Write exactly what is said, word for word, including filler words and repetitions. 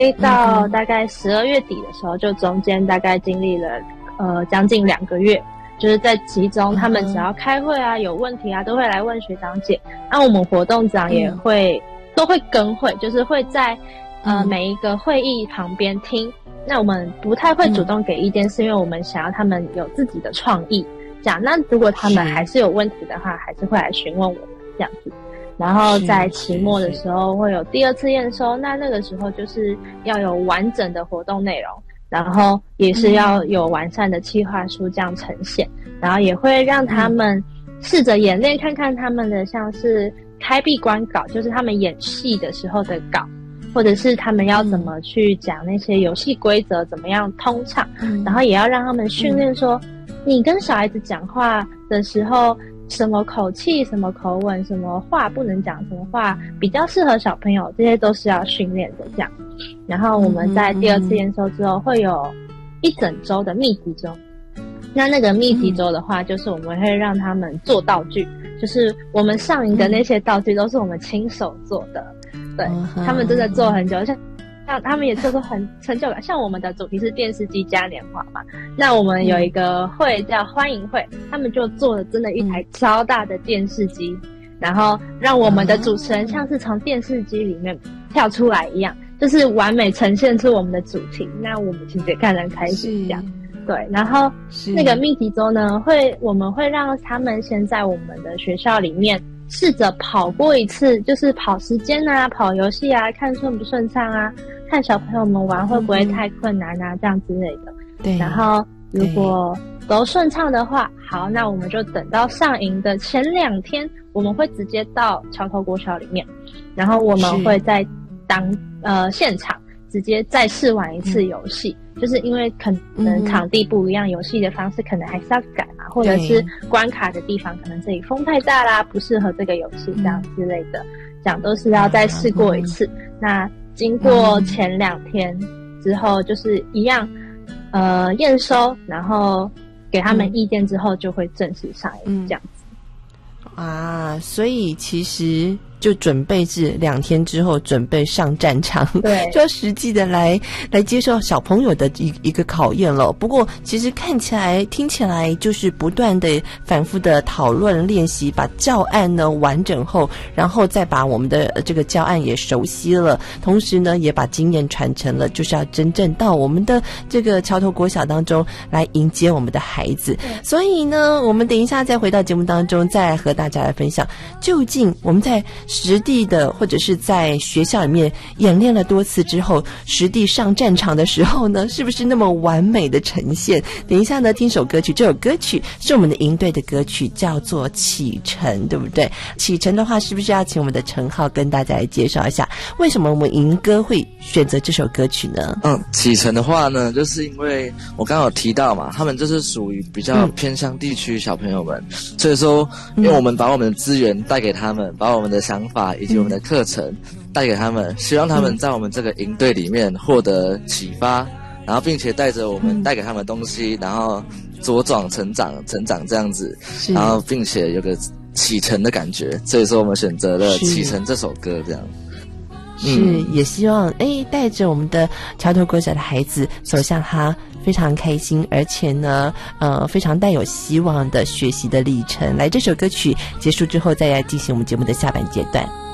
到大概十二月底的时候，就中间大概经历了呃将近两个月，就是在其中他们只要开会啊有问题啊都会来问学长姐，那我们活动长也会、嗯、都会跟会，就是会在呃、嗯、每一个会议旁边听。那我们不太会主动给意见、嗯、是因为我们想要他们有自己的创意这样，那如果他们还是有问题的话还是会来询问我们这样子。然后在期末的时候会有第二次验收，那那个时候就是要有完整的活动内容，然后也是要有完善的企划书这样呈现，然后也会让他们试着演练看看他们的像是开闭关稿，就是他们演戏的时候的稿，或者是他们要怎么去讲那些游戏规则怎么样通畅、嗯、然后也要让他们训练说、嗯、你跟小孩子讲话的时候什么口气什么口吻什么话不能讲，什么话比较适合小朋友，这些都是要训练的这样。然后我们在第二次验收之后会有一整周的密集周，那那个密集周的话就是我们会让他们做道具，就是我们上营的那些道具都是我们亲手做的，对，他们真的做很久，像像他们也做出很成就感。像我们的主题是电视机嘉年华嘛，那我们有一个会叫欢迎会，他们就做了真的一台超大的电视机、嗯、然后让我们的主持人像是从电视机里面跳出来一样，就是完美呈现出我们的主题，那我们其实也看得很开心这样。对，然后那个密集周呢会我们会让他们先在我们的学校里面试着跑过一次，就是跑时间啊跑游戏啊，看顺不顺畅啊，看小朋友们玩会不会太困难啊、嗯、这样之类的。对，然后如果都顺畅的话，好，那我们就等到上营的前两天我们会直接到桥头国小里面，然后我们会在当呃现场直接再试玩一次游戏、嗯、就是因为可能场地不一样、嗯、游戏的方式可能还是要改嘛，或者是关卡的地方可能这里风太大啦不适合这个游戏这样之类的、嗯、这样都是要再试过一次、嗯、那经过前两天之后就是一样呃验收，然后给他们意见之后就会正式上映、嗯、这样子啊。所以其实就准备至两天之后准备上战场，对，就要实际的来来接受小朋友的一一个考验了。不过其实看起来听起来就是不断的反复的讨论练习，把教案呢完整后，然后再把我们的这个教案也熟悉了，同时呢也把经验传承了，就是要真正到我们的这个桥头国小当中来迎接我们的孩子。所以呢我们等一下再回到节目当中，再和大家来分享究竟我们在实地的或者是在学校里面演练了多次之后，实地上战场的时候呢是不是那么完美的呈现。等一下呢听首歌曲，这首歌曲是我们的营队的歌曲，叫做启程，对不对？启程的话是不是要请我们的陈浩跟大家来介绍一下为什么我们营歌会选择这首歌曲呢？ 嗯，启程的话呢就是因为我刚刚有提到嘛，他们就是属于比较偏乡地区小朋友们、嗯、所以说因为我们把我们的资源带给他们，把我们的想法以及我们的课程带给他们，希望他们在我们这个营队里面获得启发，然后并且带着我们带给他们的东西，然后茁壮成长成长这样子，然后并且有个启程的感觉，所以说我们选择了启程这首歌这样。 是、嗯、也希望哎带着我们的桥头国小的孩子走向他非常开心而且呢呃非常带有希望的学习的历程。来，这首歌曲结束之后再来进行我们节目的下半阶段。